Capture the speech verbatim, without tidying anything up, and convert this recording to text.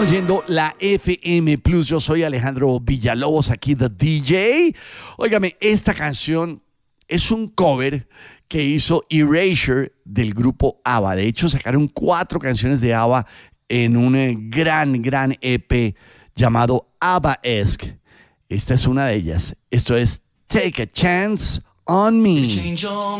oyendo la F M Plus. Yo soy Alejandro Villalobos, aquí de D J. Óigame, esta canción es un cover que hizo Erasure del grupo ABBA. De hecho, sacaron cuatro canciones de ABBA en un eh, gran, gran E P llamado ABBA-esque. Esta es una de ellas. Esto es Take a Chance on Me.